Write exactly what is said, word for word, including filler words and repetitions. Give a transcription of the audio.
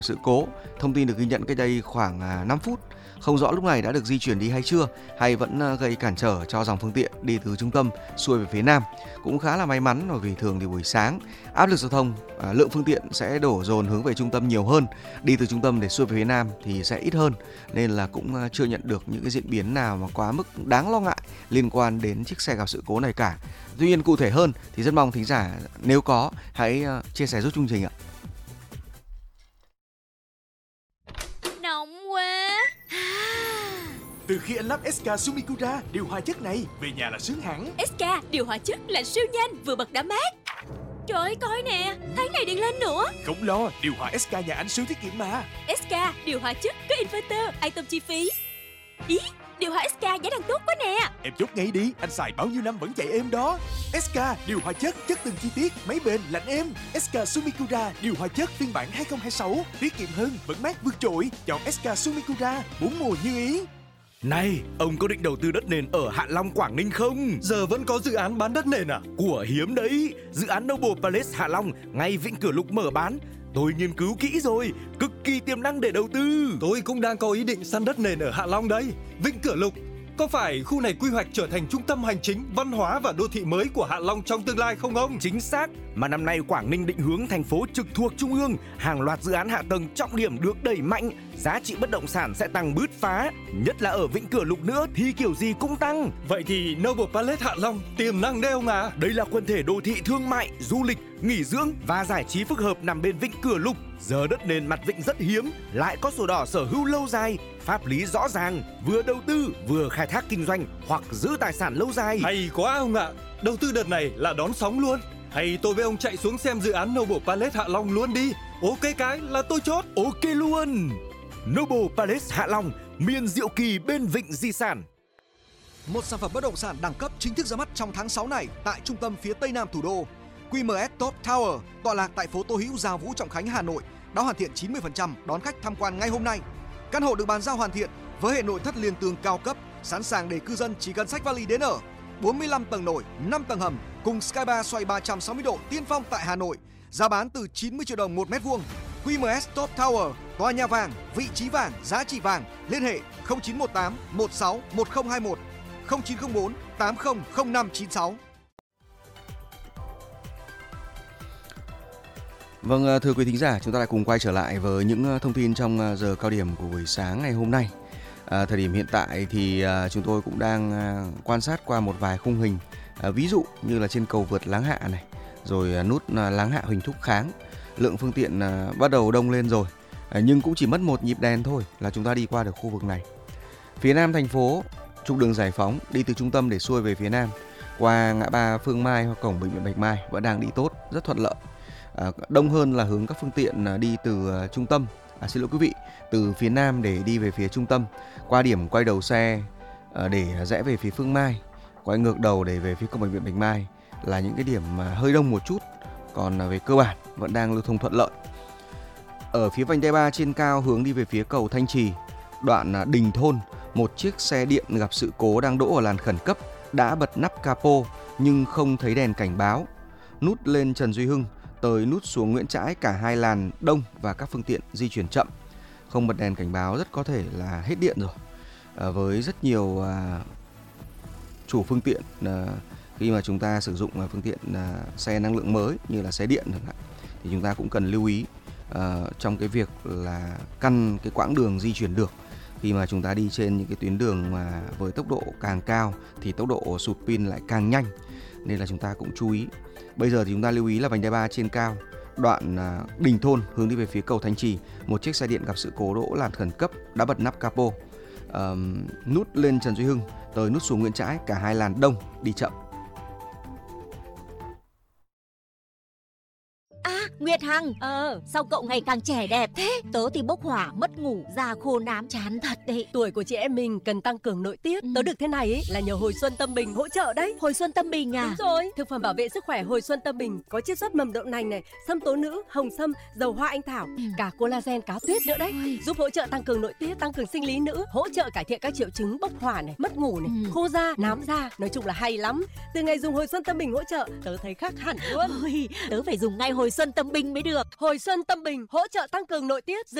Sự cố, thông tin được ghi nhận cách đây khoảng à, năm phút. Không rõ lúc này đã được di chuyển đi hay chưa, hay vẫn à, gây cản trở cho dòng phương tiện đi từ trung tâm xuôi về phía nam. Cũng khá là may mắn, bởi vì thường thì buổi sáng áp lực giao thông, à, lượng phương tiện sẽ đổ dồn hướng về trung tâm nhiều hơn, đi từ trung tâm để xuôi về phía nam thì sẽ ít hơn, nên là cũng à, chưa nhận được những cái diễn biến nào mà quá mức đáng lo ngại liên quan đến chiếc xe gặp sự cố này cả. Tuy nhiên cụ thể hơn thì rất mong thính giả nếu có hãy à, chia sẻ giúp chương trình ạ. Nóng quá. Từ khi anh lắp ét ca Sumikura điều hòa chất này, về nhà là sướng hẳn. ét ca điều hòa chất là siêu nhanh, vừa bật đã mát. Trời ơi, coi nè, tháng này điện lên nữa. Không lo, điều hòa ét ca nhà anh siêu tiết kiệm mà. ét ca điều hòa chất có inverter, an tâm chi phí. Ý, điều hòa ét ca giá đang tốt quá nè. Em chốt ngay đi, anh xài bao nhiêu năm vẫn chạy êm đó. ét ca điều hòa chất, chất từng chi tiết, máy bền, lạnh êm. ét ca Sumikura điều hòa chất phiên bản hai không hai sáu, tiết kiệm hơn, vẫn mát vượt trội. Chọn ét ca Sumikura, bốn mùa như ý. Này, ông có định đầu tư đất nền ở Hạ Long, Quảng Ninh không? Giờ vẫn có dự án bán đất nền à? Của hiếm đấy, dự án Noble Palace Hạ Long ngay Vĩnh Cửa Lục mở bán. Tôi nghiên cứu kỹ rồi, cực kỳ tiềm năng để đầu tư. Tôi cũng đang có ý định săn đất nền ở Hạ Long đấy. Vĩnh Cửa Lục, có phải khu này quy hoạch trở thành trung tâm hành chính, văn hóa và đô thị mới của Hạ Long trong tương lai không ông? Chính xác, mà năm nay Quảng Ninh định hướng thành phố trực thuộc Trung ương, hàng loạt dự án hạ tầng trọng điểm được đẩy mạnh, giá trị bất động sản sẽ tăng bứt phá, nhất là ở Vĩnh Cửa Lục nữa thì kiểu gì cũng tăng. Vậy thì Noble Palace Hạ Long tiềm năng đấy ông à? Đây là quần thể đô thị thương mại, du lịch, nghỉ dưỡng và giải trí phức hợp nằm bên Vĩnh Cửa Lục. Giờ đất nền mặt vịnh rất hiếm, lại có sổ đỏ sở hữu lâu dài, pháp lý rõ ràng, vừa đầu tư vừa khai thác kinh doanh hoặc giữ tài sản lâu dài. Hay quá ông ạ, đầu tư đợt này là đón sóng luôn. Hay tôi với ông chạy xuống xem dự án Noble Palace Hạ Long luôn đi. Ok cái là tôi chốt. Ok luôn. Noble Palace Hạ Long, miền diệu kỳ bên vịnh di sản. Một sản phẩm bất động sản đẳng cấp chính thức ra mắt trong tháng sáu này tại trung tâm phía tây nam thủ đô. quy em ét Top Tower tọa lạc tại phố Tô Hữu, Gia Vũ, Trọng Khánh, Hà Nội đã hoàn thiện chín mươi phần trăm, đón khách tham quan ngay hôm nay. Căn hộ được bàn giao hoàn thiện với hệ nội thất liên tường cao cấp, sẵn sàng để cư dân chỉ cần xách vali đến ở. bốn mươi lăm tầng nổi, năm tầng hầm cùng Sky Bar xoay ba trăm sáu mươi độ tiên phong tại Hà Nội. Giá bán từ chín mươi triệu đồng một mét vuông. quy em ét Top Tower, tòa nhà vàng, vị trí vàng, giá trị vàng. Liên hệ không chín một tám một sáu một không hai một, không chín không bốn tám không không năm chín sáu. Vâng, thưa quý thính giả, chúng ta lại cùng quay trở lại với những thông tin trong giờ cao điểm của buổi sáng ngày hôm nay. À, thời điểm hiện tại thì à, chúng tôi cũng đang à, quan sát qua một vài khung hình, à, ví dụ như là trên cầu vượt Láng Hạ này, rồi à, nút à, Láng Hạ Huỳnh Thúc Kháng, lượng phương tiện à, bắt đầu đông lên rồi, à, nhưng cũng chỉ mất một nhịp đèn thôi là chúng ta đi qua được khu vực này. Phía nam thành phố, trục đường Giải Phóng đi từ trung tâm để xuôi về phía nam qua ngã ba Phương Mai hoặc cổng bệnh viện Bạch Mai vẫn đang đi tốt, rất thuận lợi. À, đông hơn là hướng các phương tiện à, đi từ à, trung tâm, à, xin lỗi quý vị, từ phía nam để đi về phía trung tâm, qua điểm quay đầu xe à, để rẽ về phía Phương Mai, quay ngược đầu để về phía cổng bệnh viện Bạch Mai là những cái điểm mà hơi đông một chút, còn à, về cơ bản vẫn đang lưu thông thuận lợi. Ở phía vành đai ba trên cao hướng đi về phía cầu Thanh Trì, đoạn à, Đình Thôn, một chiếc xe điện gặp sự cố đang đỗ ở làn khẩn cấp đã bật nắp capo nhưng không thấy đèn cảnh báo. Nút lên Trần Duy Hưng tới nút xuống Nguyễn Trãi, cả hai làn đông và các phương tiện di chuyển chậm. Không bật đèn cảnh báo rất có thể là hết điện rồi. À, với rất nhiều à, chủ phương tiện à, khi mà chúng ta sử dụng à, phương tiện à, xe năng lượng mới như là xe điện chẳng hạn, thì chúng ta cũng cần lưu ý à, trong cái việc là căn cái quãng đường di chuyển được. Khi mà chúng ta đi trên những cái tuyến đường mà với tốc độ càng cao thì tốc độ sụt pin lại càng nhanh, nên là chúng ta cũng chú ý. Bây giờ thì chúng ta lưu ý là vành đai ba trên cao, đoạn à, Đình Thôn hướng đi về phía cầu Thanh Trì, một chiếc xe điện gặp sự cố đỗ làn khẩn cấp đã bật nắp capo. À, nút lên Trần Duy Hưng tới nút xuống Nguyễn Trãi, cả hai làn đông đi chậm. Nguyệt Hằng, ờ, sao cậu ngày càng trẻ đẹp thế? Tớ thì bốc hỏa, mất ngủ, da khô nám, chán thật đấy. Tuổi của chị em mình cần tăng cường nội tiết. Ừ. Tớ được thế này ấy là nhờ Hồi Xuân Tâm Bình hỗ trợ đấy. Hồi Xuân Tâm Bình à? Đúng rồi, thực phẩm bảo vệ sức khỏe Hồi Xuân Tâm Bình có chiết xuất mầm đậu nành này, sâm tố nữ, hồng sâm, dầu hoa anh thảo, ừ. cả collagen cá tuyết nữa đấy. Ôi. Giúp hỗ trợ tăng cường nội tiết, tăng cường sinh lý nữ, hỗ trợ cải thiện các triệu chứng bốc hỏa này, mất ngủ này, ừ. khô da, nám da, nói chung là hay lắm. Từ ngày dùng Hồi Xuân Tâm Bình hỗ trợ, tớ thấy khác hẳn luôn. Ôi, tớ phải dùng ngay Hồi Xuân Tâm bình mới được. Hồi xuân tâm bình hỗ trợ tăng cường nội tiết.